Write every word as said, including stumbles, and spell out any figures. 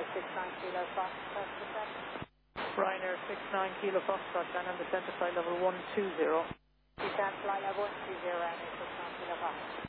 six nine Kilo Foxtrot, descent. Ryanair six nine Kilo Foxtrot, land on the centre flight level one two zero. Descent flight level one two zero, Ryanair six nine Kilo Foxtrot.